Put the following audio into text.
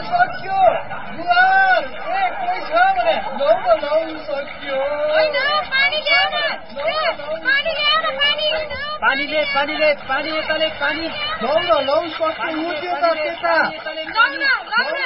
सक्यो गुहार कोही छ भने लौ सक्यो पानी यताले पानी लौ सक्यो उठ्यो त त्यता